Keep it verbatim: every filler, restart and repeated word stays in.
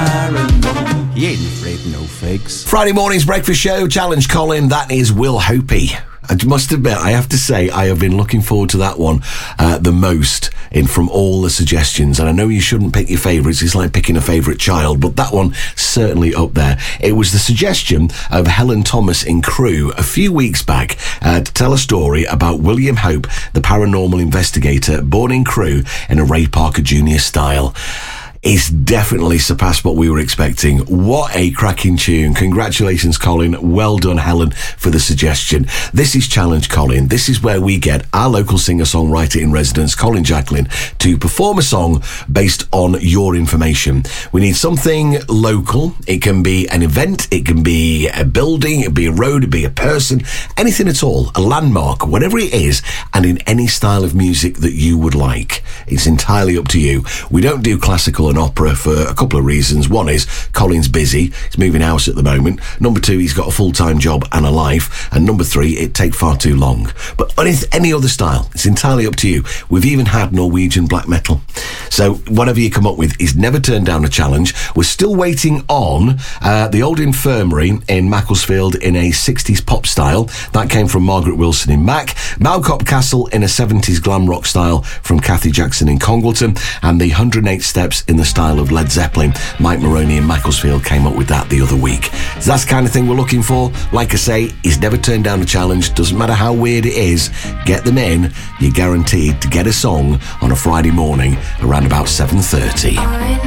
paranormal. He ain't afraid of no fakes. Friday morning's breakfast show, Challenge Colin, that is Will Hopey. I must admit, I have to say, I have been looking forward to that one uh, the most in from all the suggestions. And I know you shouldn't pick your favourites. It's like picking a favourite child, but that one certainly up there. It was the suggestion of Helen Thomas in Crewe a few weeks back uh, to tell a story about William Hope, the paranormal investigator, born in Crewe in a Ray Parker Junior style. It's definitely surpassed what we were expecting. What a cracking tune. Congratulations, Colin. Well done, Helen, for the suggestion. This is Challenge Colin. This is where we get our local singer-songwriter in residence, Colin Jacklin, to perform a song based on your information. We need something local. It can be an event. It can be a building. It can be a road. It can be a person. Anything at all. A landmark. Whatever it is. And in any style of music that you would like. It's entirely up to you. We don't do classical and opera for a couple of reasons. One is Colin's busy. He's moving house at the moment. Number two, he's got a full-time job and a life. And number three, it'd take far too long. But any other style, it's entirely up to you. We've even had Norwegian black metal. So whatever you come up with is never turned down a challenge. We're still waiting on uh, the Old Infirmary in Macclesfield in a sixties pop style. That came from Margaret Wilson in Mac. Malcop Castle in a seventies glam rock style from Kathy Jackson in Congleton. And the one hundred eight Steps in the style of Led Zeppelin. Mike Maroney in Macclesfield came up with that the other week. So that's the kind of thing we're looking for. Like I say, he's never turned down a challenge. Doesn't matter how weird it is. Get them in. You're guaranteed to get a song on a Friday morning around about seven thirty.